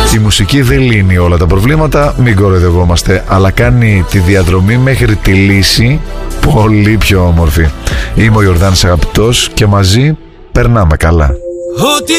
Η μουσική δεν λύνει όλα τα προβλήματα, μην κοροϊδευόμαστε, αλλά κάνει τη διαδρομή μέχρι τη λύση πολύ πιο όμορφη. Είμαι ο Ιορδάνης Αγαπητός και μαζί περνάμε καλά. Ό,τι